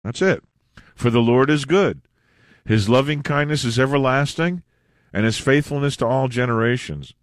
That's it. For the Lord is good. His loving kindness is everlasting, and his faithfulness to all generations.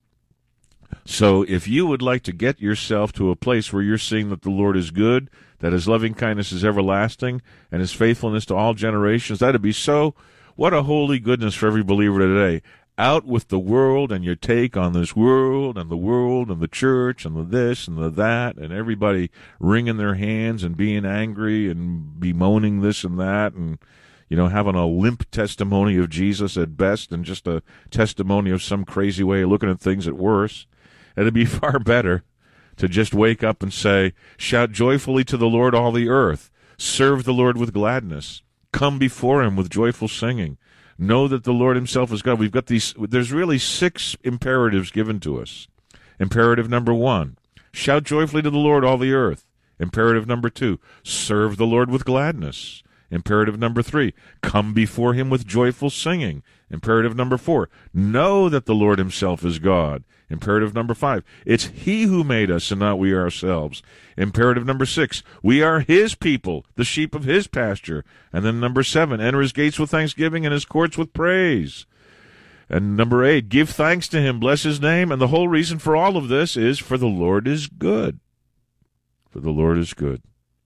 So if you would like to get yourself to a place where you're seeing that the Lord is good, that his loving kindness is everlasting, and his faithfulness to all generations, that'd be so, what a holy goodness for every believer today. Out with the world and your take on this world and the church and the this and the that, and everybody wringing their hands and being angry and bemoaning this and that, and having a limp testimony of Jesus at best and just a testimony of some crazy way of looking at things at worst. It'd be far better to just wake up and say, shout joyfully to the Lord, all the earth. Serve the Lord with gladness. Come before him with joyful singing. Know that the Lord himself is God. We've got there's really 6 imperatives given to us. Imperative number 1, shout joyfully to the Lord, all the earth. Imperative number 2, serve the Lord with gladness. Imperative number 3, come before him with joyful singing. Imperative number 4, know that the Lord himself is God. Imperative number 5, it's he who made us and not we ourselves. Imperative number 6, we are his people, the sheep of his pasture. And then number 7, enter his gates with thanksgiving and his courts with praise. And number 8, give thanks to him, bless his name. And the whole reason for all of this is for the Lord is good. For the Lord is good.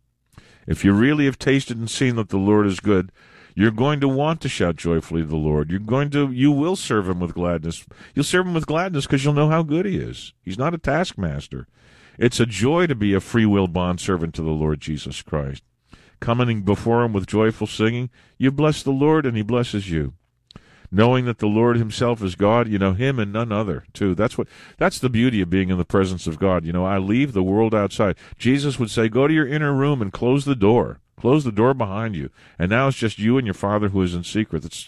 If you really have tasted and seen that the Lord is good, you're going to want to shout joyfully to the Lord. You will serve him with gladness. You'll serve him with gladness because you'll know how good he is. He's not a taskmaster. It's a joy to be a free will bondservant to the Lord Jesus Christ. Coming before him with joyful singing, you bless the Lord and he blesses you. Knowing that the Lord himself is God, him and none other, too. That's the beauty of being in the presence of God. I leave the world outside. Jesus would say, go to your inner room and close the door. Close the door behind you. And now it's just you and your Father who is in secret. It's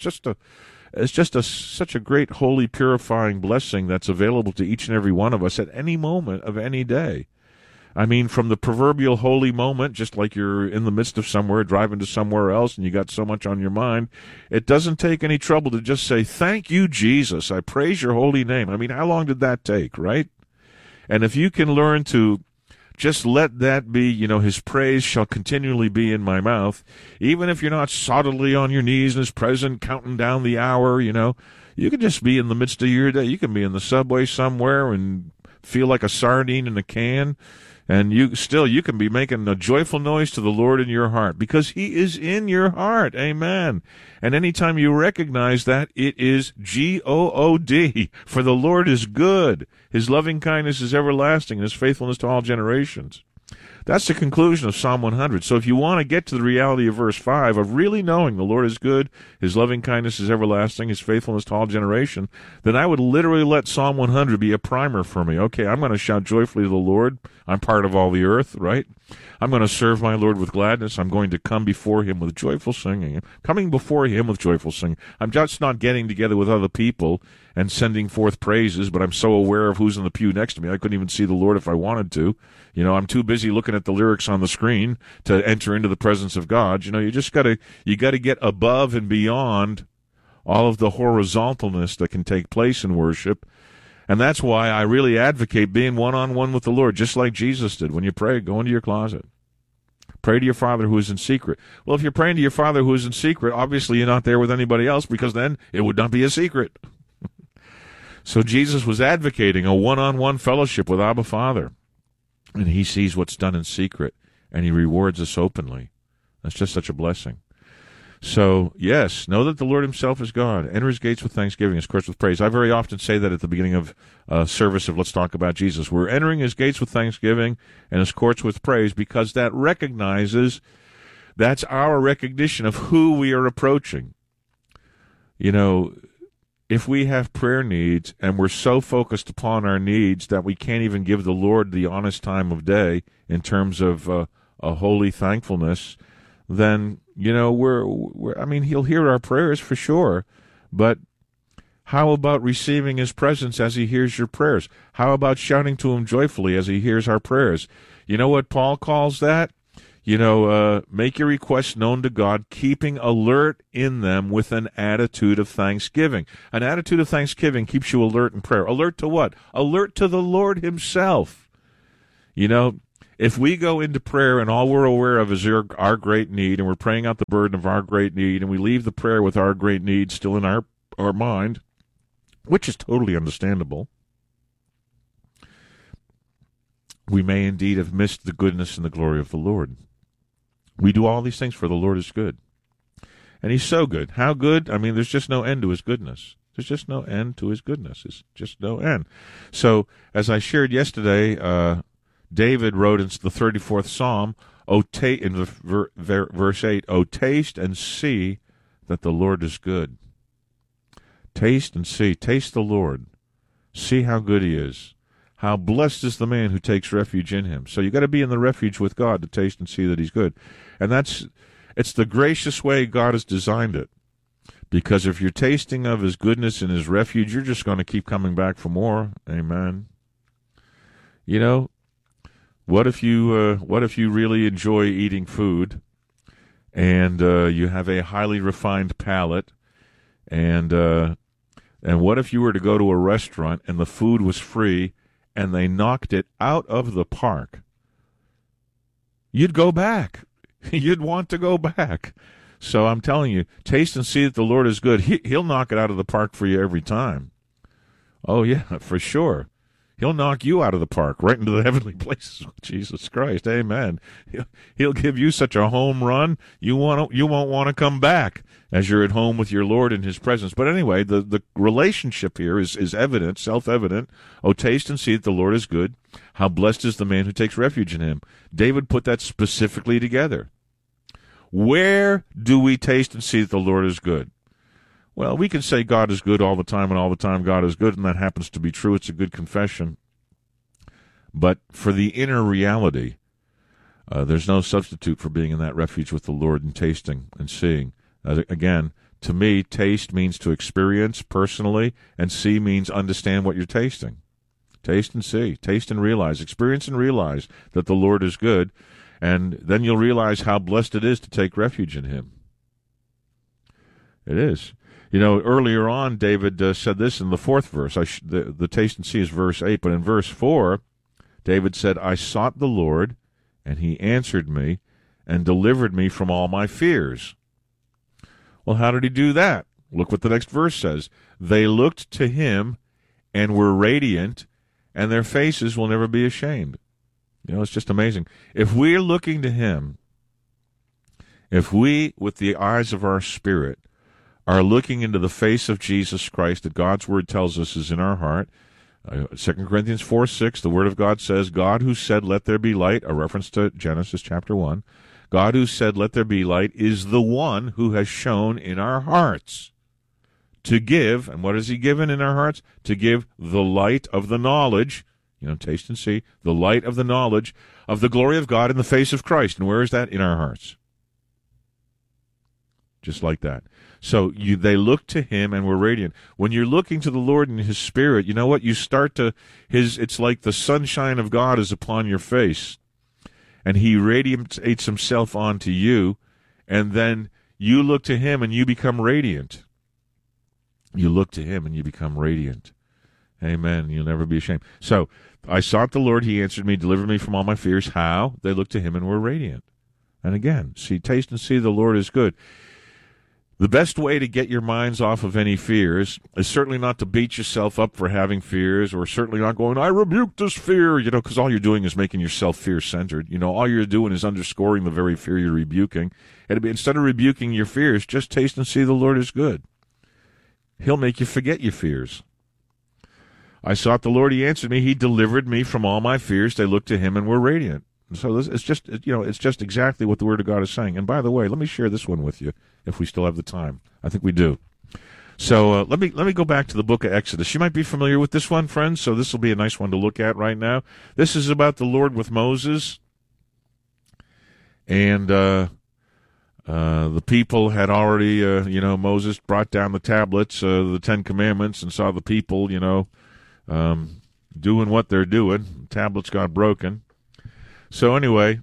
just such a great, holy, purifying blessing that's available to each and every one of us at any moment of any day. I mean, from the proverbial holy moment, just like you're in the midst of somewhere, driving to somewhere else, and you got so much on your mind, it doesn't take any trouble to just say, thank you, Jesus. I praise your holy name. I mean, how long did that take, right? And if you can learn to just let that be, his praise shall continually be in my mouth, even if you're not solidly on your knees in his presence, counting down the hour, you can just be in the midst of your day. You can be in the subway somewhere and feel like a sardine in a can. And you can be making a joyful noise to the Lord in your heart because he is in your heart. Amen. And anytime you recognize that, it is God, for the Lord is good. His loving kindness is everlasting and his faithfulness to all generations. That's the conclusion of Psalm 100. So if you want to get to the reality of verse 5, of really knowing the Lord is good, his loving kindness is everlasting, his faithfulness to all generation, then I would literally let Psalm 100 be a primer for me. Okay, I'm going to shout joyfully to the Lord. I'm part of all the earth, right? I'm going to serve my Lord with gladness. I'm going to come before him with joyful singing. Coming before him with joyful singing. I'm just not getting together with other people and sending forth praises, but I'm so aware of who's in the pew next to me, I couldn't even see the Lord if I wanted to. I'm too busy looking at the lyrics on the screen to enter into the presence of God. You just got to get above and beyond all of the horizontalness that can take place in worship. And that's why I really advocate being one-on-one with the Lord, just like Jesus did. When you pray, go into your closet. Pray to your Father who is in secret. Well, if you're praying to your Father who is in secret, obviously you're not there with anybody else, because then it would not be a secret. So Jesus was advocating a one-on-one fellowship with Abba Father. And he sees what's done in secret, and he rewards us openly. That's just such a blessing. So, yes, know that the Lord himself is God. Enter his gates with thanksgiving, his courts with praise. I very often say that at the beginning of service of Let's Talk About Jesus. We're entering his gates with thanksgiving and his courts with praise, because that's our recognition of who we are approaching. If we have prayer needs and we're so focused upon our needs that we can't even give the Lord the honest time of day in terms of a holy thankfulness, then, he'll hear our prayers for sure, but how about receiving his presence as he hears your prayers? How about shouting to him joyfully as he hears our prayers? You know what Paul calls that? Make your requests known to God, keeping alert in them with an attitude of thanksgiving. An attitude of thanksgiving keeps you alert in prayer. Alert to what? Alert to the Lord himself. If we go into prayer and all we're aware of is our great need, and we're praying out the burden of our great need, and we leave the prayer with our great need still in our mind, which is totally understandable, we may indeed have missed the goodness and the glory of the Lord. We do all these things for the Lord is good. And he's so good. How good? I mean, there's just no end to his goodness. There's just no end to his goodness. It's just no end. So, as I shared yesterday, David wrote in the 34th Psalm, in verse 8, "O taste and see that the Lord is good." Taste and see. Taste the Lord. See how good he is. How blessed is the man who takes refuge in him. So you got to be in the refuge with God to taste and see that he's good. And it's the gracious way God has designed it. Because if you're tasting of his goodness and his refuge, you're just going to keep coming back for more. Amen. You know, what if you really enjoy eating food, and you have a highly refined palate, and what if you were to go to a restaurant and the food was free, and they knocked it out of the park? You'd go back. You'd want to go back. So I'm telling you, taste and see that the Lord is good. He'll knock it out of the park for you every time. Oh, yeah, for sure. He'll knock you out of the park, right into the heavenly places with Jesus Christ. Amen. He'll give you such a home run, you won't want to come back as you're at home with your Lord in his presence. But anyway, the relationship here is evident, self-evident. Oh, taste and see that the Lord is good. How blessed is the man who takes refuge in him. David put that specifically together. Where do we taste and see that the Lord is good? Well, we can say God is good all the time, and all the time God is good, and that happens to be true. It's a good confession. But for the inner reality, there's no substitute for being in that refuge with the Lord and tasting and seeing. Again, to me, taste means to experience personally, and see means understand what you're tasting. Taste and see. Taste and realize. Experience and realize that the Lord is good, and then you'll realize how blessed it is to take refuge in him. It is. You know, earlier on, David said this in the 4th verse. The taste and see is verse 8, but in verse 4, David said, "I sought the Lord, and he answered me, and delivered me from all my fears." Well, how did he do that? Look what the next verse says. "They looked to him and were radiant, and their faces will never be ashamed." You know, it's just amazing. If we're looking to him, if we, with the eyes of our spirit, are looking into the face of Jesus Christ that God's Word tells us is in our heart. 2 Corinthians 4:6, the Word of God says, God who said, "Let there be light," a reference to Genesis chapter 1, God who said, "Let there be light," is the one who has shown in our hearts to give, and what has he given in our hearts? To give the light of the knowledge, taste and see, the light of the knowledge of the glory of God in the face of Christ. And where is that? In our hearts. Just like that. So they look to him and were radiant. When you're looking to the Lord in his spirit, you know what? You start to, it's like the sunshine of God is upon your face, and he radiates himself onto you, and then you look to him and you become radiant. You look to him and you become radiant. Amen. You'll never be ashamed. So, I sought the Lord, he answered me, delivered me from all my fears. How? They looked to him and were radiant. And again, taste and see the Lord is good. The best way to get your minds off of any fears is certainly not to beat yourself up for having fears, or certainly not going, "I rebuke this fear," because all you're doing is making yourself fear-centered. All you're doing is underscoring the very fear you're rebuking. And instead of rebuking your fears, just taste and see the Lord is good. He'll make you forget your fears. I sought the Lord, he answered me, he delivered me from all my fears. They looked to him and were radiant. So it's just exactly what the Word of God is saying. And by the way, let me share this one with you if we still have the time. I think we do. So let me go back to the book of Exodus. You might be familiar with this one, friends, so this will be a nice one to look at right now. This is about the Lord with Moses. And the people had already, Moses brought down the tablets, the 10 Commandments, and saw the people, doing what they're doing. Tablets got broken. So anyway,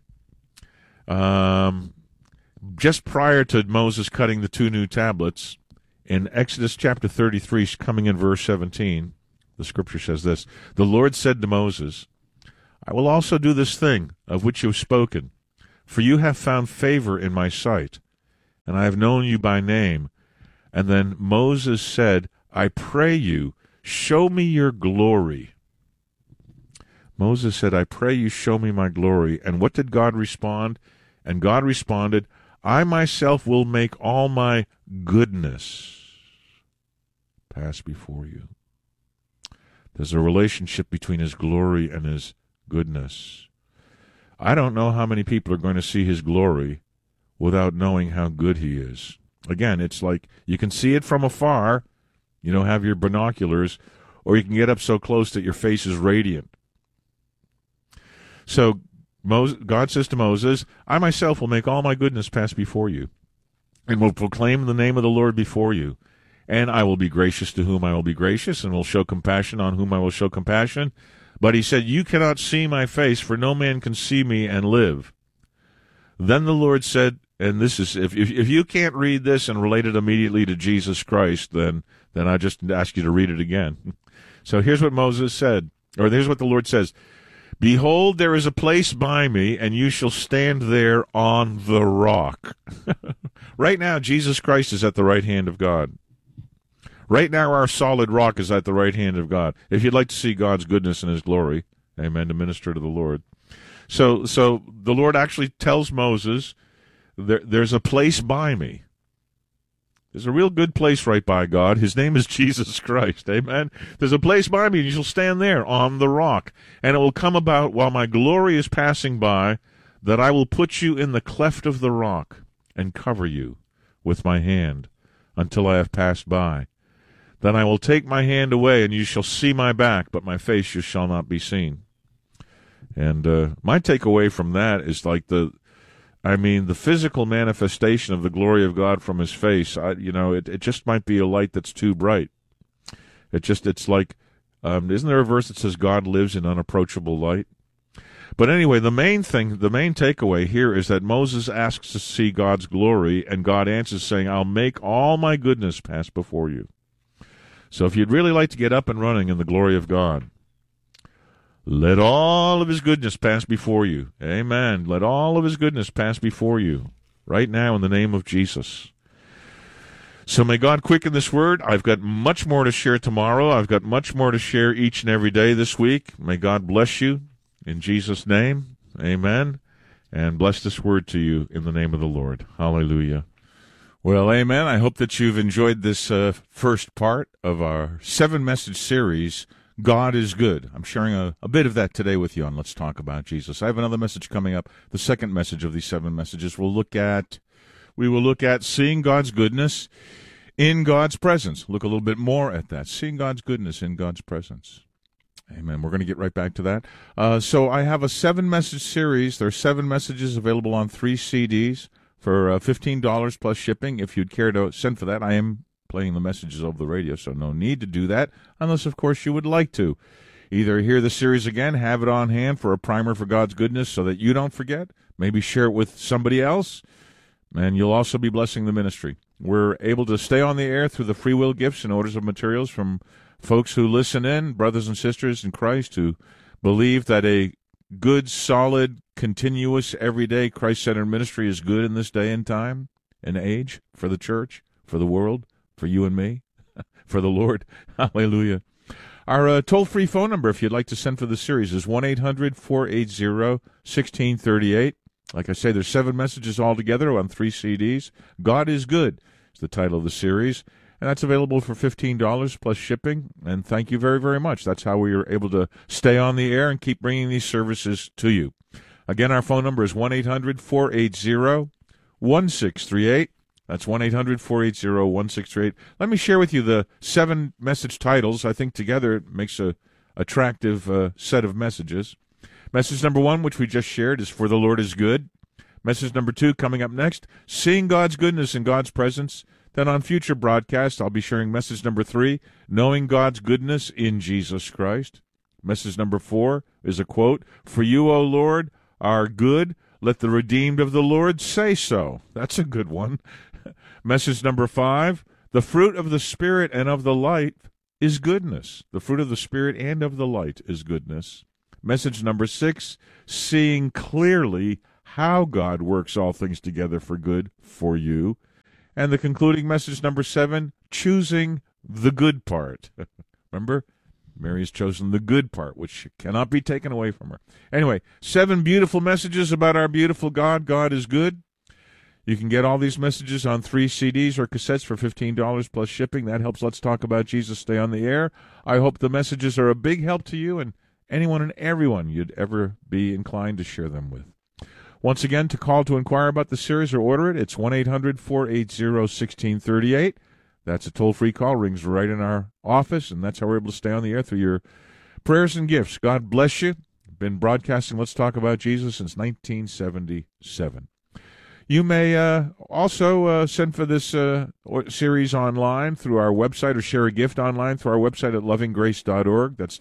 just prior to Moses cutting the 2 new tablets, in Exodus chapter 33, coming in verse 17, the scripture says this, "The Lord said to Moses, I will also do this thing of which you have spoken, for you have found favor in my sight, and I have known you by name. And then Moses said, I pray you, show me your glory. Moses said, I pray you, show me my glory. And what did God respond? And God responded, I myself will make all my goodness pass before you. There's a relationship between his glory and his goodness. I don't know how many people are going to see his glory without knowing how good he is. Again, it's like you can see it from afar, have your binoculars, or you can get up so close that your face is radiant. So God says to Moses, I myself will make all my goodness pass before you, and will proclaim the name of the Lord before you. And I will be gracious to whom I will be gracious, and will show compassion on whom I will show compassion. But he said, you cannot see my face, for no man can see me and live. Then the Lord said, and this is, if you can't read this and relate it immediately to Jesus Christ, then I just ask you to read it again. So here's what Moses said, or here's what the Lord says. Behold, there is a place by me, and you shall stand there on the rock. Right now, Jesus Christ is at the right hand of God. Right now, our solid rock is at the right hand of God. If you'd like to see God's goodness and his glory, amen, to minister to the Lord. So the Lord actually tells Moses, there's a place by me. There's a real good place right by God. His name is Jesus Christ, amen. There's a place by me, and you shall stand there on the rock. And it will come about while my glory is passing by, that I will put you in the cleft of the rock and cover you with my hand until I have passed by. Then I will take my hand away, and you shall see my back, but my face you shall not be seen. And my takeaway from that is like the physical manifestation of the glory of God from his face. It just might be a light that's too bright. It's like, isn't there a verse that says God lives in unapproachable light? But anyway, the main takeaway here is that Moses asks to see God's glory, and God answers saying, I'll make all my goodness pass before you. So if you'd really like to get up and running in the glory of God, let all of his goodness pass before you. Amen. Let all of his goodness pass before you right now in the name of Jesus. So may God quicken this word. I've got much more to share tomorrow. I've got much more to share each and every day this week. May God bless you in Jesus' name. Amen. And bless this word to you in the name of the Lord. Hallelujah. Well, amen. I hope that you've enjoyed this first part of our 7-message series, God is Good. I'm sharing a bit of that today with you on Let's Talk About Jesus. I have another message coming up, the second message of these 7 messages. We will look at seeing God's goodness in God's presence. Look a little bit more at that, seeing God's goodness in God's presence. Amen. We're going to get right back to that. So I have a 7-message series. There are 7 messages available on 3 CDs. For $15 plus shipping. If you'd care to send for that, I am playing the messages over the radio, so no need to do that, unless, of course, you would like to. Either hear the series again, have it on hand for a primer for God's goodness so that you don't forget, maybe share it with somebody else, and you'll also be blessing the ministry. We're able to stay on the air through the free will gifts and orders of materials from folks who listen in, brothers and sisters in Christ, who believe that a good, solid, continuous, everyday Christ-centered ministry is good in this day and time and age for the church, for the world, for you and me, for the Lord. Hallelujah. Our toll-free phone number, if you'd like to send for the series, is 1-800-480-1638. Like I say, there's 7 messages altogether on 3 CDs. God is Good is the title of the series. And that's available for $15 plus shipping. And thank you very, very much. That's how we are able to stay on the air and keep bringing these services to you. Again, our phone number is 1-800-480-1638. That's 1-800-480-1638. Let me share with you the 7 message titles. I think together it makes a attractive set of messages. Message number 1, which we just shared, is For the Lord is Good. Message number 2, coming up next, Seeing God's Goodness in God's Presence. Then on future broadcasts, I'll be sharing message number 3, Knowing God's Goodness in Jesus Christ. Message number 4 is a quote, For you, O Lord, are good. Let the redeemed of the Lord say so. That's a good one. Message number 5, The fruit of the Spirit and of the light is goodness. The fruit of the Spirit and of the light is goodness. Message number 6, seeing clearly how God works all things together for good for you. And the concluding message number 7, choosing the good part. Remember, Mary has chosen the good part, which cannot be taken away from her. Anyway, 7 beautiful messages about our beautiful God. God is good. You can get all these messages on 3 CDs or cassettes for $15 plus shipping. That helps Let's Talk About Jesus stay on the air. I hope the messages are a big help to you and anyone and everyone you'd ever be inclined to share them with. Once again, to call to inquire about the series or order it, it's 1-800-480-1638. That's a toll-free call, rings right in our office, and that's how we're able to stay on the air through your prayers and gifts. God bless you. Been broadcasting Let's Talk About Jesus since 1977. You may also send for this series online through our website or share a gift online through our website at lovinggrace.org. That's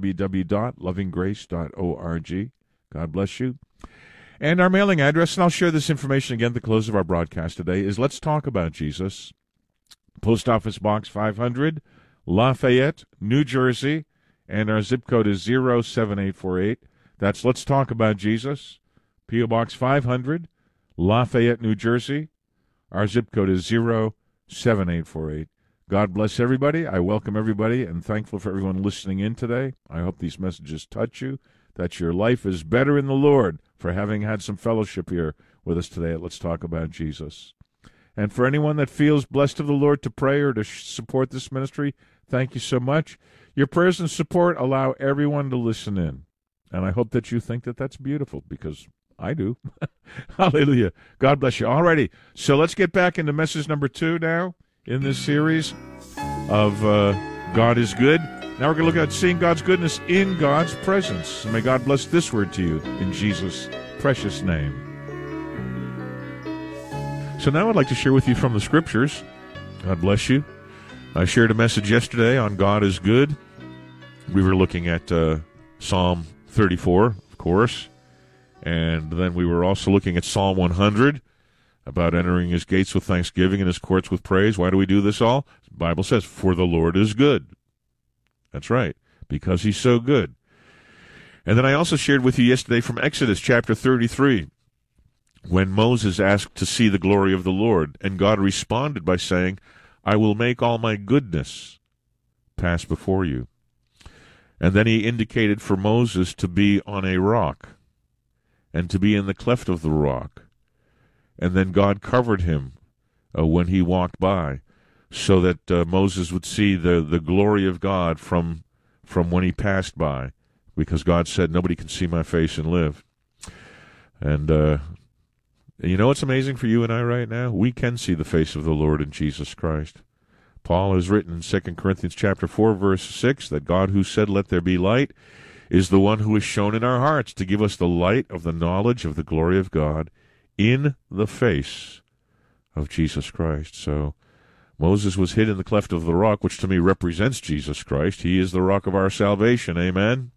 www.lovinggrace.org. God bless you. And our mailing address, and I'll share this information again at the close of our broadcast today, is Let's Talk About Jesus, Post Office Box 500, Lafayette, New Jersey, and our zip code is 07848. That's Let's Talk About Jesus, P.O. Box 500, Lafayette, New Jersey. Our zip code is 07848. God bless everybody. I welcome everybody and thankful for everyone listening in today. I hope these messages touch you, that your life is better in the Lord for having had some fellowship here with us today at Let's Talk About Jesus. And for anyone that feels blessed of the Lord to pray or to support this ministry, thank you so much. Your prayers and support allow everyone to listen in. And I hope that you think that that's beautiful, because I do. Hallelujah. God bless you. All righty. So let's get back into message number 2 now in this series of God is Good. Now we're going to look at seeing God's goodness in God's presence. And may God bless this word to you in Jesus' precious name. So now I'd like to share with you from the Scriptures. God bless you. I shared a message yesterday on God is Good. We were looking at Psalm 34, of course. And then we were also looking at Psalm 100, about entering his gates with thanksgiving and his courts with praise. Why do we do this all? The Bible says, for the Lord is good. That's right, because he's so good. And then I also shared with you yesterday from Exodus chapter 33, when Moses asked to see the glory of the Lord, and God responded by saying, I will make all my goodness pass before you. And then he indicated for Moses to be on a rock, and to be in the cleft of the rock. And then God covered him when he walked by, so that Moses would see the glory of God from when he passed by, because God said, nobody can see my face and live. And you know what's amazing for you and I right now? We can see the face of the Lord in Jesus Christ. Paul has written in 2 Corinthians chapter 4, verse 6, that God who said, let there be light, is the one who is shown in our hearts to give us the light of the knowledge of the glory of God in the face of Jesus Christ. So Moses was hid in the cleft of the rock, which to me represents Jesus Christ. He is the rock of our salvation. Amen.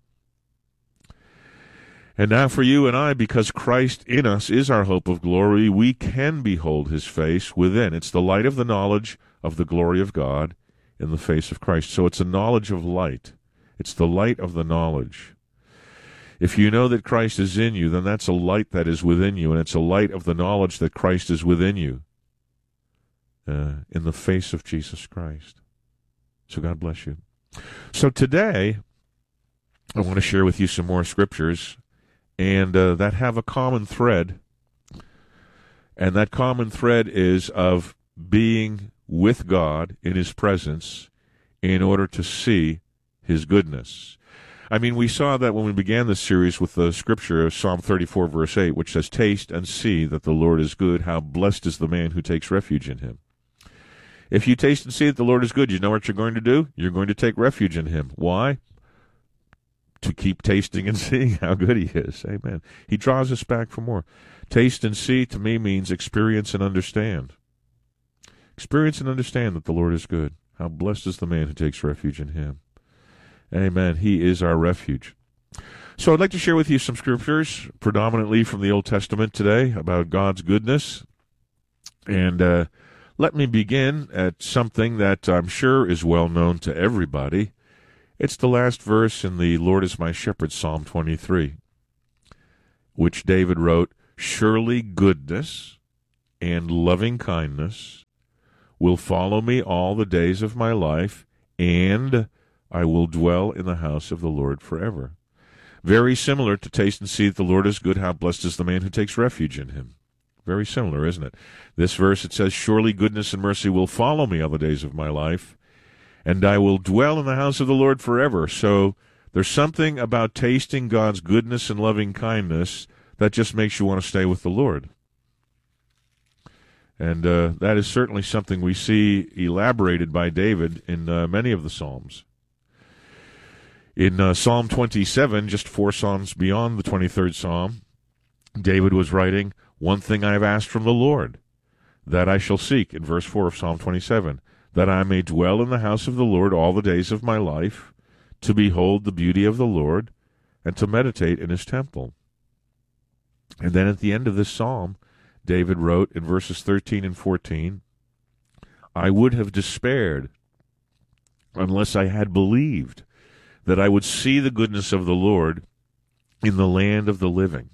And now for you and I, because Christ in us is our hope of glory, we can behold his face within. It's the light of the knowledge of the glory of God in the face of Christ. So it's a knowledge of light. It's the light of the knowledge. If you know that Christ is in you, then that's a light that is within you, and it's a light of the knowledge that Christ is within you in the face of Jesus Christ. So God bless you. So today, I want to share with you some more scriptures, and that have a common thread, and that common thread is of being with God in his presence in order to see his goodness. I mean, we saw that when we began this series with the scripture of Psalm 34, verse 8, which says, taste and see that the Lord is good. How blessed is the man who takes refuge in him. If you taste and see that the Lord is good, you know what you're going to do? You're going to take refuge in him. Why? To keep tasting and seeing how good he is. Amen. He draws us back for more. Taste and see to me means experience and understand. Experience and understand that the Lord is good. How blessed is the man who takes refuge in him. Amen. He is our refuge. So I'd like to share with you some scriptures, predominantly from the Old Testament today, about God's goodness. And let me begin at something that I'm sure is well known to everybody, It's the last verse in the Lord is my shepherd, Psalm 23, which David wrote, "Surely goodness and loving kindness will follow me all the days of my life, and I will dwell in the house of the Lord forever." Very similar to taste and see that the Lord is good. How blessed is the man who takes refuge in him. Very similar, isn't it? This verse, it says, "Surely goodness and mercy will follow me all the days of my life, and I will dwell in the house of the Lord forever." So there's something about tasting God's goodness and loving kindness that just makes you want to stay with the Lord. And that is certainly something we see elaborated by David in many of the Psalms. In Psalm 27, just 4 Psalms beyond the 23rd Psalm, David was writing, "One thing I have asked from the Lord, that I shall seek," in verse 4 of Psalm 27, "that I may dwell in the house of the Lord all the days of my life, to behold the beauty of the Lord, and to meditate in his temple." And then at the end of this psalm, David wrote in verses 13 and 14, "I would have despaired unless I had believed that I would see the goodness of the Lord in the land of the living."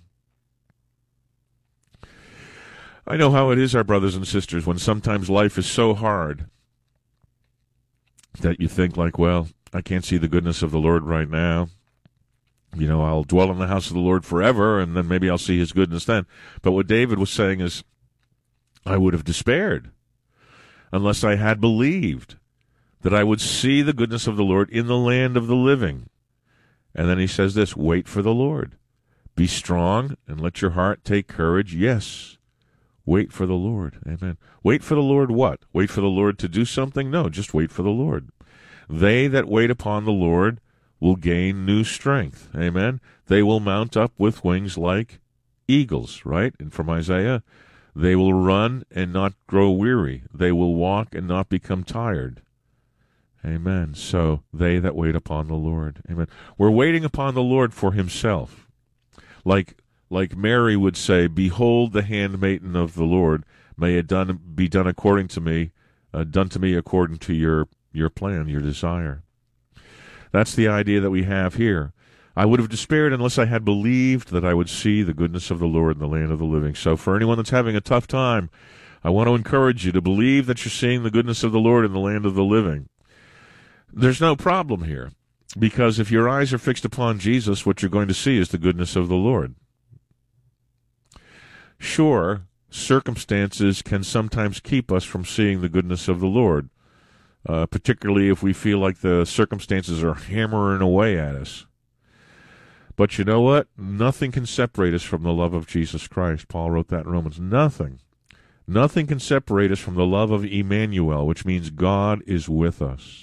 I know how it is, our brothers and sisters, when sometimes life is so hard that you think like, well, I can't see the goodness of the Lord right now. You know, I'll dwell in the house of the Lord forever, and then maybe I'll see his goodness then. But what David was saying is, I would have despaired unless I had believed that I would see the goodness of the Lord in the land of the living. And then he says this, wait for the Lord. Be strong and let your heart take courage. Yes, wait for the Lord. Amen. Wait for the Lord what? Wait for the Lord to do something? No, just wait for the Lord. They that wait upon the Lord will gain new strength. Amen. They will mount up with wings like eagles, right? And from Isaiah, they will run and not grow weary. They will walk and not become tired. Amen. So they that wait upon the Lord. Amen. We're waiting upon the Lord for himself. Like Mary would say, "Behold the handmaiden of the Lord, may it be done according to me, done to me according to your plan, your desire." That's the idea that we have here. I would have despaired unless I had believed that I would see the goodness of the Lord in the land of the living. So for anyone that's having a tough time, I want to encourage you to believe that you're seeing the goodness of the Lord in the land of the living. There's no problem here, because if your eyes are fixed upon Jesus, what you're going to see is the goodness of the Lord. Sure, circumstances can sometimes keep us from seeing the goodness of the Lord, particularly if we feel like the circumstances are hammering away at us. But you know what? Nothing can separate us from the love of Jesus Christ. Paul wrote that in Romans. Nothing. Nothing can separate us from the love of Emmanuel, which means God is with us.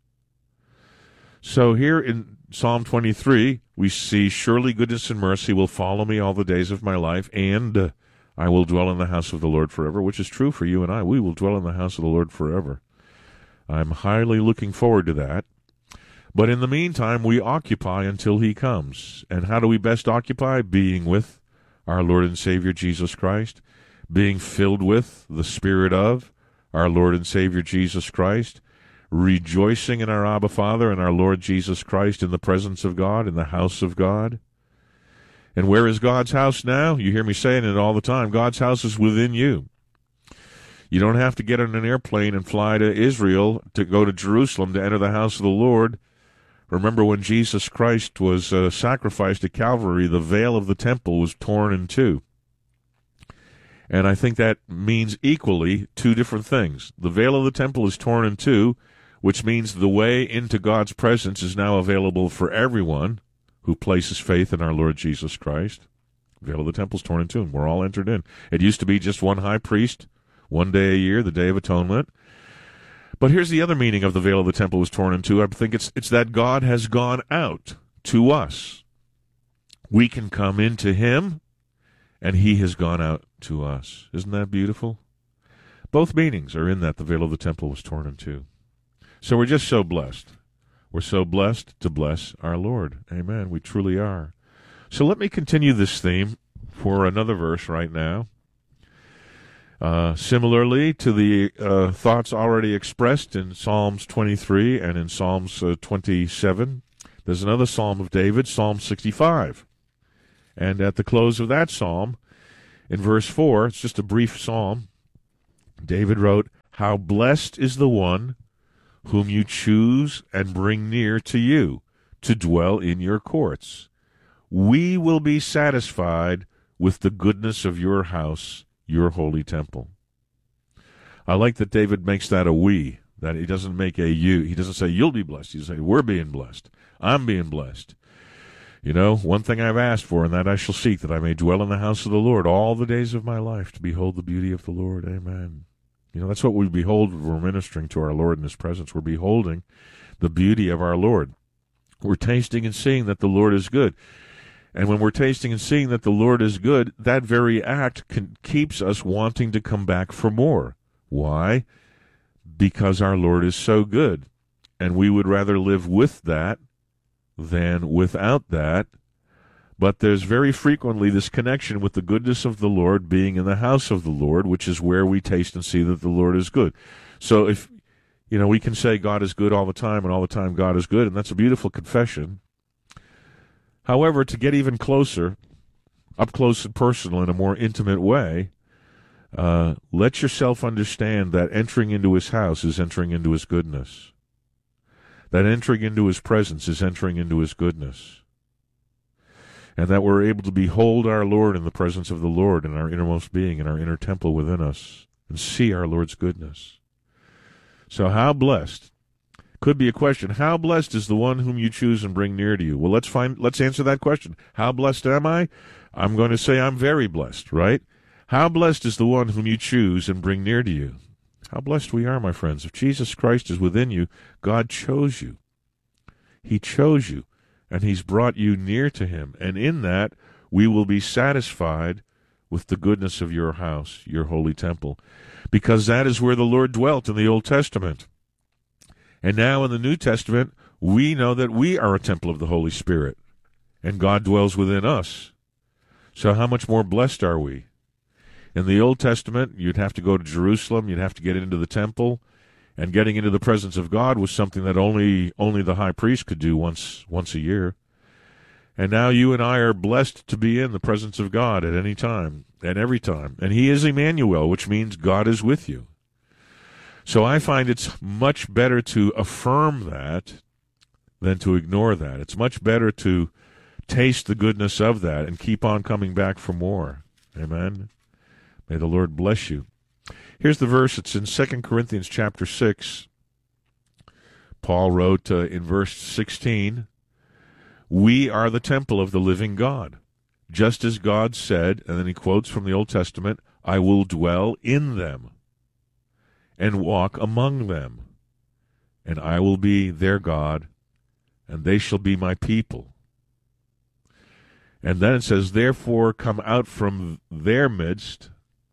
So here in Psalm 23, we see, "Surely goodness and mercy will follow me all the days of my life, and I will dwell in the house of the Lord forever," which is true for you and I. We will dwell in the house of the Lord forever. I'm highly looking forward to that. But in the meantime, we occupy until he comes. And how do we best occupy? Being with our Lord and Savior Jesus Christ, being filled with the Spirit of our Lord and Savior Jesus Christ, rejoicing in our Abba Father and our Lord Jesus Christ in the presence of God, in the house of God. And where is God's house now? You hear me saying it all the time. God's house is within you. You don't have to get on an airplane and fly to Israel to go to Jerusalem to enter the house of the Lord. Remember when Jesus Christ was sacrificed at Calvary, the veil of the temple was torn in two. And I think that means equally two different things. The veil of the temple is torn in two, which means the way into God's presence is now available for everyone who places faith in our Lord Jesus Christ. The veil of the temple is torn in two, and we're all entered in. It used to be just one high priest, one day a year, the Day of Atonement. But here's the other meaning of the veil of the temple was torn in two. I think it's that God has gone out to us. We can come into him, and he has gone out to us. Isn't that beautiful? Both meanings are in that the veil of the temple was torn in two. So we're just so blessed. We're so blessed to bless our Lord. Amen. We truly are. So let me continue this theme for another verse right now. Similarly to the thoughts already expressed in Psalms 23 and in Psalms 27, there's another Psalm of David, Psalm 65. And at the close of that psalm, in verse 4, it's just a brief psalm, David wrote, "How blessed is the one whom you choose and bring near to you, to dwell in your courts. We will be satisfied with the goodness of your house, your holy temple." I like that David makes that a we, that he doesn't make a you. He doesn't say you'll be blessed. He says we're being blessed. I'm being blessed. You know, one thing I've asked for, and that I shall seek, that I may dwell in the house of the Lord all the days of my life, to behold the beauty of the Lord. Amen. You know, that's what we behold when we're ministering to our Lord in His presence. We're beholding the beauty of our Lord. We're tasting and seeing that the Lord is good. And when we're tasting and seeing that the Lord is good, that very act keeps us wanting to come back for more. Why? Because our Lord is so good. And we would rather live with that than without that. But there's very frequently this connection with the goodness of the Lord being in the house of the Lord, which is where we taste and see that the Lord is good. So if, you know, we can say God is good all the time and all the time God is good, and that's a beautiful confession. However, to get even closer, up close and personal in a more intimate way, let yourself understand that entering into His house is entering into His goodness. That entering into His presence is entering into His goodness. And that we're able to behold our Lord in the presence of the Lord in our innermost being, in our inner temple within us, and see our Lord's goodness. So how blessed? Could be a question. How blessed is the one whom you choose and bring near to you? Well, let's answer that question. How blessed am I? I'm going to say I'm very blessed, right? How blessed is the one whom you choose and bring near to you? How blessed we are, my friends. If Jesus Christ is within you, God chose you. He chose you, and He's brought you near to Him. And in that, we will be satisfied with the goodness of your house, your holy temple, because that is where the Lord dwelt in the Old Testament. And now in the New Testament, we know that we are a temple of the Holy Spirit, and God dwells within us. So how much more blessed are we? In the Old Testament, you'd have to go to Jerusalem, you'd have to get into the temple, and getting into the presence of God was something that only the high priest could do once a year. And now you and I are blessed to be in the presence of God at any time, and every time. And He is Emmanuel, which means God is with you. So I find it's much better to affirm that than to ignore that. It's much better to taste the goodness of that and keep on coming back for more. Amen. May the Lord bless you. Here's the verse. It's in 2 Corinthians chapter 6. Paul wrote in verse 16, "We are the temple of the living God, just as God said," and then he quotes from the Old Testament, "I will dwell in them and walk among them, and I will be their God, and they shall be my people." And then it says, "Therefore come out from their midst,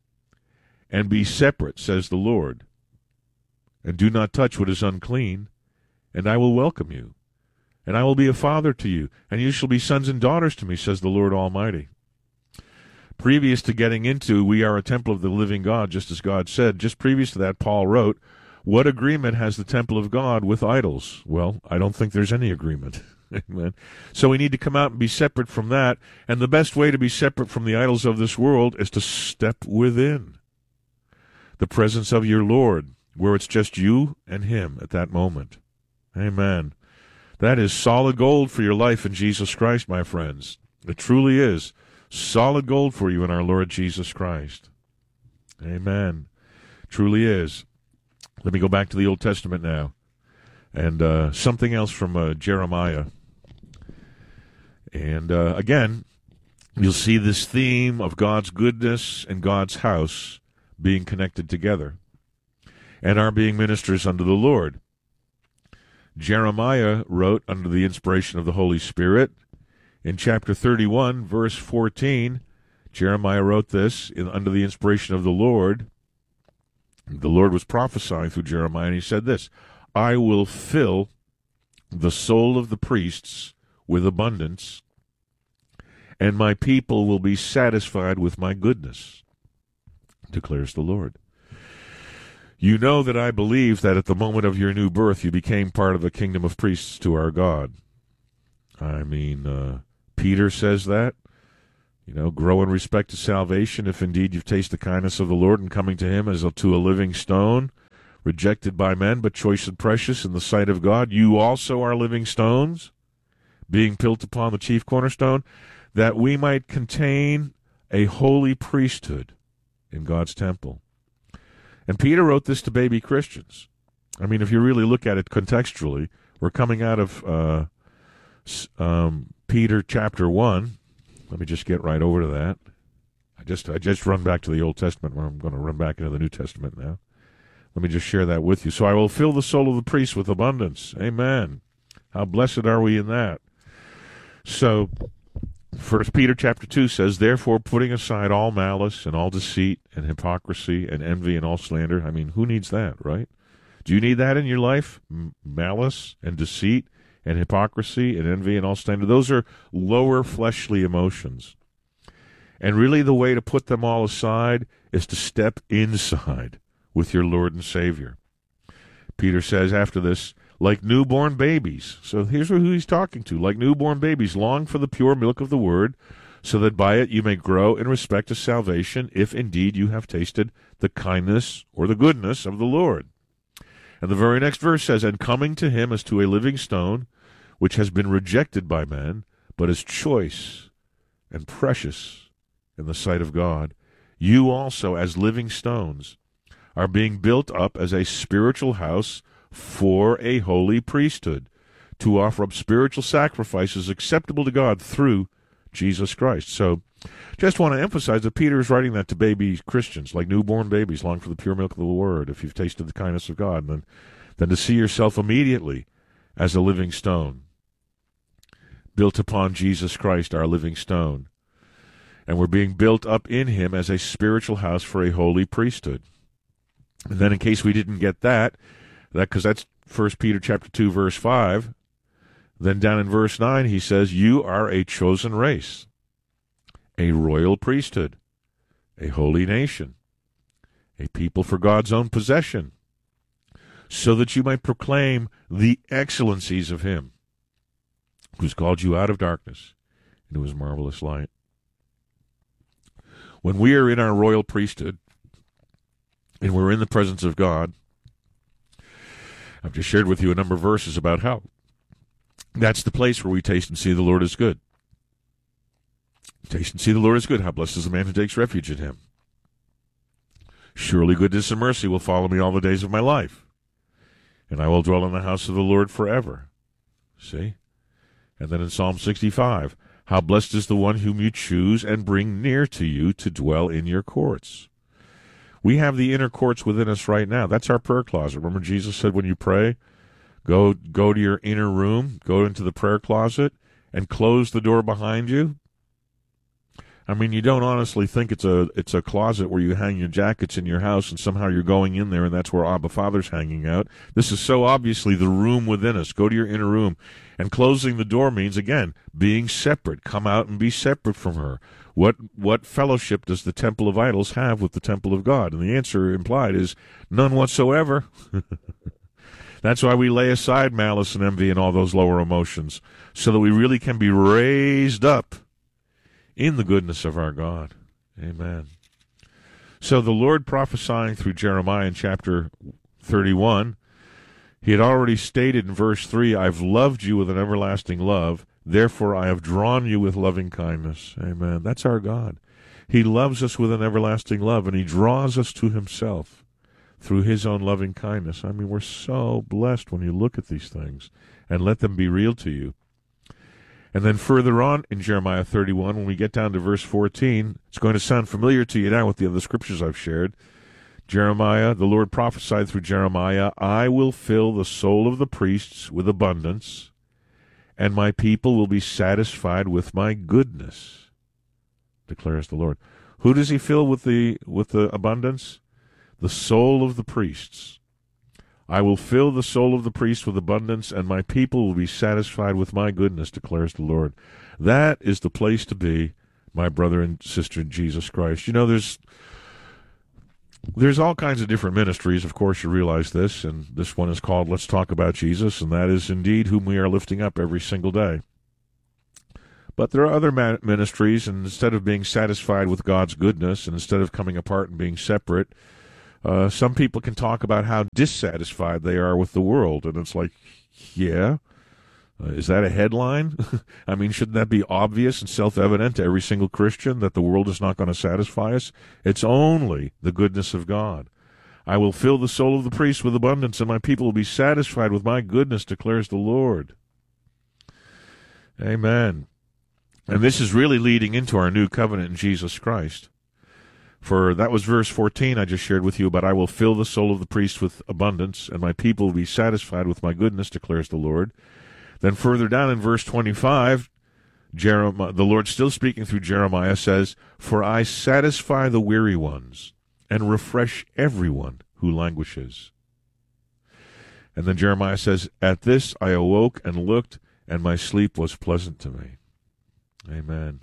and be separate, says the Lord, and do not touch what is unclean, and I will welcome you, and I will be a father to you, and you shall be sons and daughters to me, says the Lord Almighty." Previous to getting into we are a temple of the living God, just as God said, just previous to that, Paul wrote, what agreement has the temple of God with idols? Well, I don't think there's any agreement. Amen. So we need to come out and be separate from that, and the best way to be separate from the idols of this world is to step within the presence of your Lord, where it's just you and Him at that moment. Amen. That is solid gold for your life in Jesus Christ, my friends. It truly is solid gold for you in our Lord Jesus Christ. Amen. Truly is. Let me go back to the Old Testament now. And something else from Jeremiah. And again, you'll see this theme of God's goodness and God's house being connected together and are being ministers unto the Lord. Jeremiah wrote under the inspiration of the Holy Spirit in chapter 31, verse 14. Jeremiah wrote this under the inspiration of the Lord. The Lord was prophesying through Jeremiah, and he said this, "I will fill the soul of the priests with abundance, and my people will be satisfied with my goodness." declares the Lord. You know that I believe that at the moment of your new birth you became part of the kingdom of priests to our God. I mean, Peter says that. You know, grow in respect to salvation if indeed you've tasted the kindness of the Lord and coming to him as to a living stone, rejected by men but choice and precious in the sight of God. You also are living stones, being built upon the chief cornerstone, that we might contain a holy priesthood in God's temple. And Peter wrote this to baby Christians. I mean, if you really look at it contextually, we're coming out of Peter chapter 1. Let me just get right over to that. I just run back to the Old Testament, where I'm going to run back into the New Testament now. Let me just share that with you. So I will fill the soul of the priest with abundance. Amen. How blessed are we in that? So 1 Peter chapter 2 says, therefore, putting aside all malice and all deceit and hypocrisy and envy and all slander. I mean, who needs that, right? Do you need that in your life? Malice and deceit and hypocrisy and envy and all slander. Those are lower fleshly emotions. And really the way to put them all aside is to step inside with your Lord and Savior. Peter says after this, like newborn babies. So here's who he's talking to. Like newborn babies, long for the pure milk of the word, so that by it you may grow in respect to salvation, if indeed you have tasted the kindness or the goodness of the Lord. And the very next verse says, and coming to him as to a living stone, which has been rejected by men, but is choice and precious in the sight of God, you also, as living stones, are being built up as a spiritual house for a holy priesthood, to offer up spiritual sacrifices acceptable to God through Jesus Christ. So just want to emphasize that Peter is writing that to baby Christians, like newborn babies, long for the pure milk of the word, if you've tasted the kindness of God, and then to see yourself immediately as a living stone, built upon Jesus Christ, our living stone. And we're being built up in him as a spiritual house for a holy priesthood. And then in case we didn't get that because that's 1 Peter chapter 2, verse 5, then down in verse 9 he says, you are a chosen race, a royal priesthood, a holy nation, a people for God's own possession, so that you might proclaim the excellencies of him who's called you out of darkness into his marvelous light. When we are in our royal priesthood and we're in the presence of God, I've just shared with you a number of verses about how that's the place where we taste and see the Lord is good. Taste and see the Lord is good. How blessed is the man who takes refuge in him. Surely goodness and mercy will follow me all the days of my life, and I will dwell in the house of the Lord forever. See? And then in Psalm 65, how blessed is the one whom you choose and bring near to you to dwell in your courts. We have the inner courts within us right now. That's our prayer closet. Remember Jesus said when you pray, go to your inner room, go into the prayer closet, and close the door behind you. I mean, you don't honestly think it's a closet where you hang your jackets in your house and somehow you're going in there and that's where Abba Father's hanging out. This is so obviously the room within us. Go to your inner room. And closing the door means, again, being separate. Come out and be separate from her. What fellowship does the temple of idols have with the temple of God? And the answer implied is none whatsoever. That's why we lay aside malice and envy and all those lower emotions, so that we really can be raised up in the goodness of our God. Amen. So the Lord prophesying through Jeremiah in chapter 31, he had already stated in verse 3, I've loved you with an everlasting love, therefore I have drawn you with loving kindness. Amen. That's our God. He loves us with an everlasting love, and he draws us to himself through his own loving kindness. I mean, we're so blessed when you look at these things and let them be real to you. And then further on in Jeremiah 31, when we get down to verse 14, it's going to sound familiar to you now with the other scriptures I've shared. Jeremiah, the Lord prophesied through Jeremiah, I will fill the soul of the priests with abundance, and my people will be satisfied with my goodness, declares the Lord. Who does he fill with the abundance? The soul of the priests. I will fill the soul of the priest with abundance, and my people will be satisfied with my goodness, declares the Lord. That is the place to be, my brother and sister in Jesus Christ. You know, there's There's all kinds of different ministries, of course, you realize this, and this one is called Let's Talk About Jesus, and that is indeed whom we are lifting up every single day. But there are other ministries, and instead of being satisfied with God's goodness, and instead of coming apart and being separate, some people can talk about how dissatisfied they are with the world, and it's like, yeah, is that a headline? I mean, shouldn't that be obvious and self-evident to every single Christian that the world is not going to satisfy us? It's only the goodness of God. I will fill the soul of the priest with abundance, and my people will be satisfied with my goodness, declares the Lord. Amen. And this is really leading into our new covenant in Jesus Christ. For that was verse 14 I just shared with you about, I will fill the soul of the priest with abundance, and my people will be satisfied with my goodness, declares the Lord. Then further down in verse 25, the Lord, still speaking through Jeremiah, says, For I satisfy the weary ones, and refresh everyone who languishes. And then Jeremiah says, At this I awoke and looked, and my sleep was pleasant to me. Amen.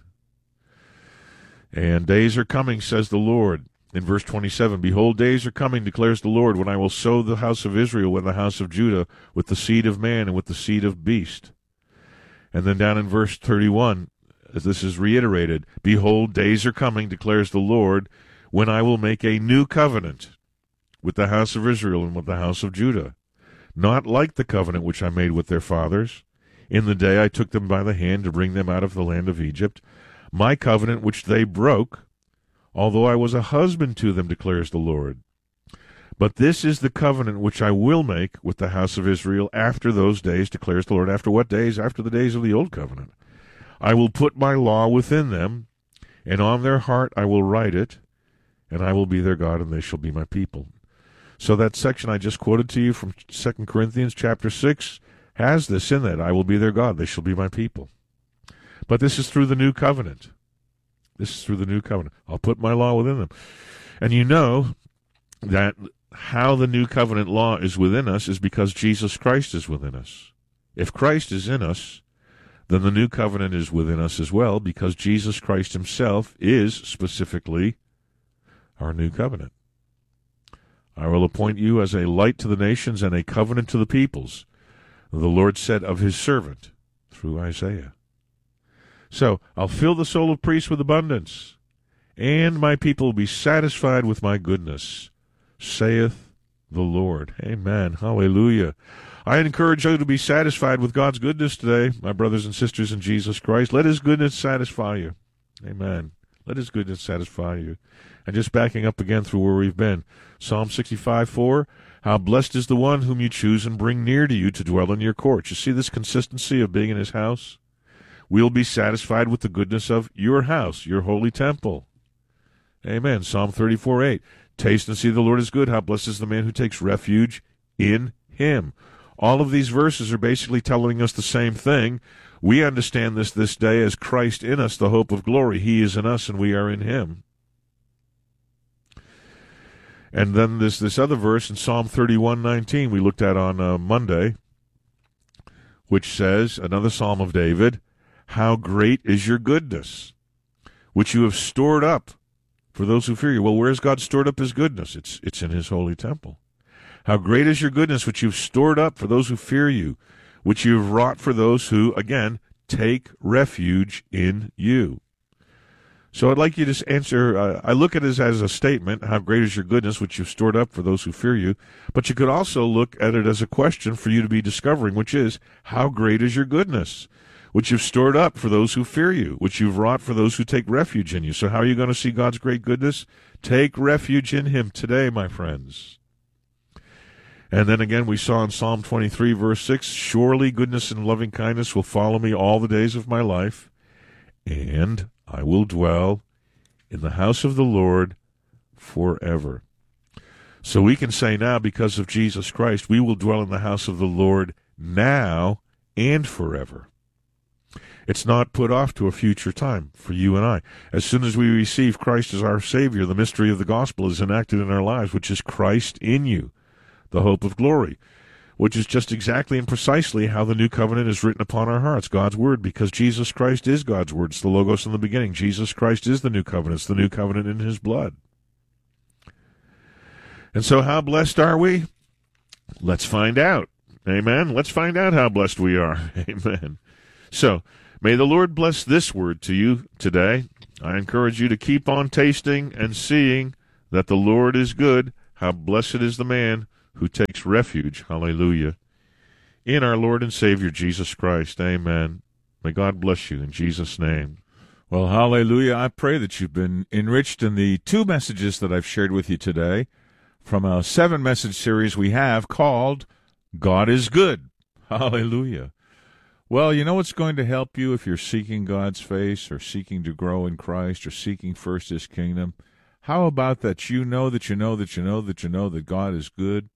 And days are coming, says the Lord. In verse 27, Behold, days are coming, declares the Lord, when I will sow the house of Israel and the house of Judah with the seed of man and with the seed of beast. And then down in verse 31, as this is reiterated, Behold, days are coming, declares the Lord, when I will make a new covenant with the house of Israel and with the house of Judah, not like the covenant which I made with their fathers, in the day I took them by the hand to bring them out of the land of Egypt, my covenant which they broke, although I was a husband to them, declares the Lord. But this is the covenant which I will make with the house of Israel after those days, declares the Lord. After what days? After the days of the old covenant. I will put my law within them, and on their heart I will write it, and I will be their God, and they shall be my people. So that section I just quoted to you from 2 Corinthians chapter 6 has this in it. I will be their God, they shall be my people. But this is through the new covenant. This is through the new covenant. I'll put my law within them. And you know that how the new covenant law is within us is because Jesus Christ is within us. If Christ is in us, then the new covenant is within us as well, because Jesus Christ himself is specifically our new covenant. I will appoint you as a light to the nations and a covenant to the peoples, the Lord said of his servant through Isaiah. So, I'll fill the soul of priests with abundance, and my people will be satisfied with my goodness, saith the Lord. Amen. Hallelujah. I encourage you to be satisfied with God's goodness today, my brothers and sisters in Jesus Christ. Let his goodness satisfy you. Amen. Let his goodness satisfy you. And just backing up again through where we've been. Psalm 65:4, how blessed is the one whom you choose and bring near to you to dwell in your courts. You see this consistency of being in his house? We'll be satisfied with the goodness of your house, your holy temple. Amen. Psalm 34:8, taste and see the Lord is good. How blessed is the man who takes refuge in him. All of these verses are basically telling us the same thing. We understand this day as Christ in us, the hope of glory. He is in us and we are in him. And then this other verse in Psalm 31:19 we looked at on Monday, which says, another Psalm of David, how great is your goodness, which you have stored up for those who fear you. Well, where has God stored up his goodness? It's in his holy temple. How great is your goodness, which you've stored up for those who fear you, which you have wrought for those who, again, take refuge in you. So I'd like you to answer, I look at it as a statement, how great is your goodness, which you've stored up for those who fear you. But you could also look at it as a question for you to be discovering, which is, how great is your goodness, which you've stored up for those who fear you, which you've wrought for those who take refuge in you. So how are you going to see God's great goodness? Take refuge in him today, my friends. And then again, we saw in Psalm 23, verse 6, surely goodness and loving kindness will follow me all the days of my life, and I will dwell in the house of the Lord forever. So we can say now, because of Jesus Christ, we will dwell in the house of the Lord now and forever. It's not put off to a future time for you and I. As soon as we receive Christ as our Savior, the mystery of the gospel is enacted in our lives, which is Christ in you, the hope of glory, which is just exactly and precisely how the new covenant is written upon our hearts, God's word, because Jesus Christ is God's word. It's the Logos in the beginning. Jesus Christ is the new covenant. It's the new covenant in his blood. And so how blessed are we? Let's find out. Amen. Let's find out how blessed we are. Amen. So, may the Lord bless this word to you today. I encourage you to keep on tasting and seeing that the Lord is good. How blessed is the man who takes refuge, hallelujah, in our Lord and Savior Jesus Christ. Amen. May God bless you in Jesus' name. Well, hallelujah. I pray that you've been enriched in the 2 messages that I've shared with you today from a 7-message series we have called God is Good. Hallelujah. Well, you know what's going to help you if you're seeking God's face or seeking to grow in Christ or seeking first His kingdom? How about that you know that God is good?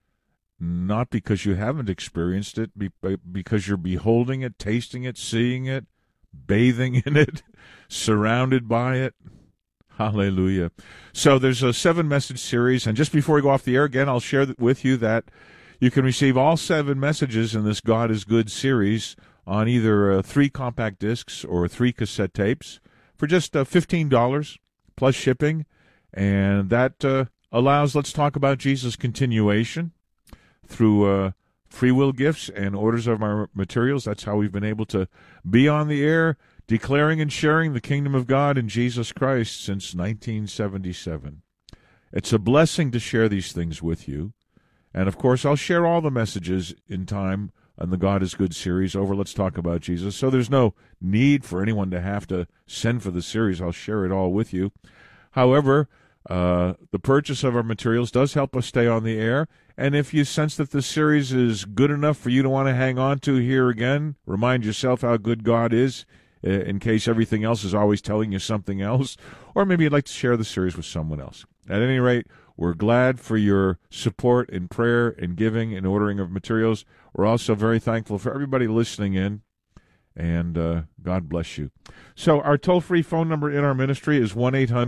Not because you haven't experienced it, because you're beholding it, tasting it, seeing it, bathing in it, surrounded by it. Hallelujah. So there's a 7-message series, and just before we go off the air again, I'll share with you that you can receive all 7 messages in this God is Good series on either 3 compact discs or 3 cassette tapes for just $15 plus shipping, and that allows Let's Talk About Jesus continuation through free will gifts and orders of our materials. That's how we've been able to be on the air declaring and sharing the kingdom of God in Jesus Christ since 1977. It's a blessing to share these things with you. And, of course, I'll share all the messages in time on the God is Good series over Let's Talk About Jesus. So there's no need for anyone to have to send for the series. I'll share it all with you. However, the purchase of our materials does help us stay on the air. And if you sense that the series is good enough for you to want to hang on to here again, remind yourself how good God is, in case everything else is always telling you something else, or maybe you'd like to share the series with someone else. At any rate, we're glad for your support in prayer and giving and ordering of materials. We're also very thankful for everybody listening in, and God bless you. So our toll-free phone number in our ministry is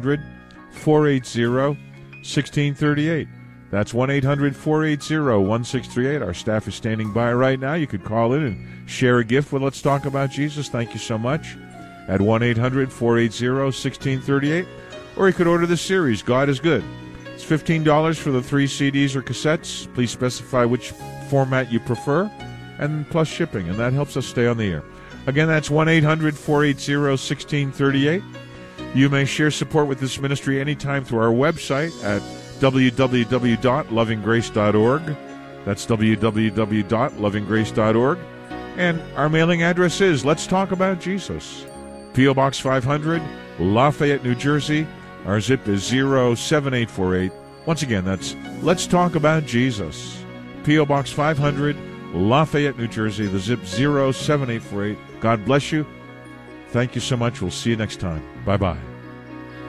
1-800-480-1638. That's 1-800-480-1638. Our staff is standing by right now. You could call in and share a gift with Let's Talk About Jesus. Thank you so much. At 1-800-480-1638. Or you could order this series, God is Good. It's $15 for the 3 CDs or cassettes. Please specify which format you prefer, and plus shipping, and that helps us stay on the air. Again, that's 1-800-480-1638. You may share support with this ministry anytime through our website at www.lovinggrace.org. That's www.lovinggrace.org. And our mailing address is Let's Talk About Jesus. P.O. Box 500, Lafayette, New Jersey. Our zip is 07848. Once again, that's Let's Talk About Jesus. P.O. Box 500, Lafayette, New Jersey. The zip 07848. God bless you. Thank you so much. We'll see you next time. Bye-bye.